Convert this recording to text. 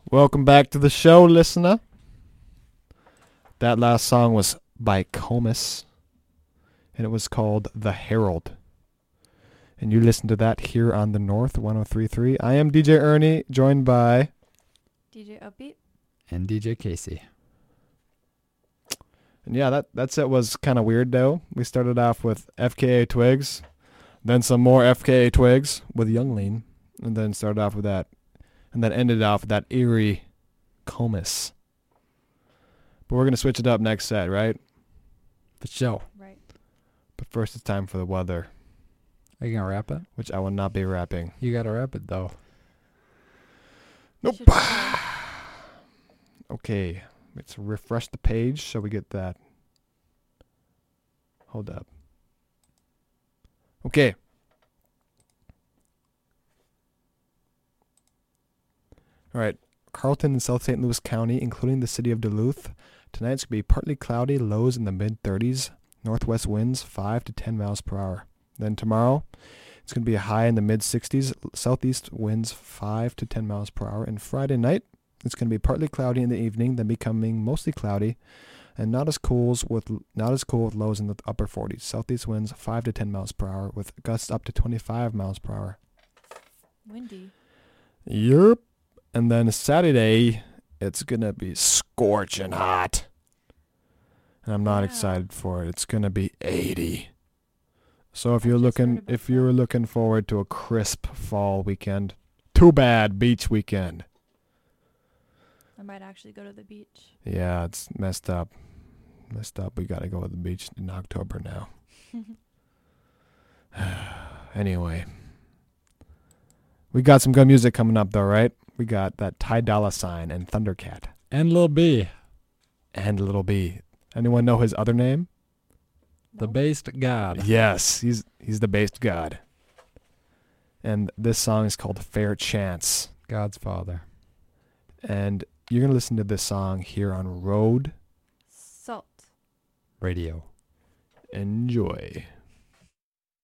Welcome back to the show, listener. That last song was by Comus, and it was called The Herald. And you listen to that here on the North 103.3. I am DJ Ernie, joined by DJ Upbeat and DJ Casey. And yeah, that set was kind of weird though. We started off with FKA Twigs, then some more FKA Twigs with Younglean, and then started off with that, and then ended off with that eerie Comus. But we're going to switch it up next set, right? For sure. right. But first it's time for the weather, Are you going to wrap it? which I will not be rapping. You got to wrap it, though. You Nope. should try. Okay, let's refresh the page so we get that. Hold up. Okay. All right. Carlton and South St. Louis County, including the city of Duluth. Tonight's going to be partly cloudy, lows in the mid-30s, northwest winds 5 to 10 miles per hour. Then tomorrow, it's going to be a high in the mid-60s, southeast winds 5 to 10 miles per hour. And Friday night, it's going to be partly cloudy in the evening, then becoming mostly cloudy, and not as cool with lows in the upper 40s. Southeast winds 5 to 10 miles per hour, with gusts up to 25 miles per hour. Windy. Yep. And then Saturday, it's going to be scorching hot. And I'm not Yeah. excited for it. It's going to be 80. So if you're just heard looking about if you're that. looking forward to a crisp fall weekend, too bad, beach weekend. I might actually go to the beach. Yeah, it's messed up. Messed up. We got to go to the beach in October now. Anyway. We got some good music coming up though, right? We got that Ty Dolla $ign and Thundercat And Lil B, and Little B. Anyone know his other name? the Nope. based god. Yes, he's the based god. And this song is called Fair Chance. God's father. And you're going to listen to this song here on Road. Salt. Radio. Enjoy.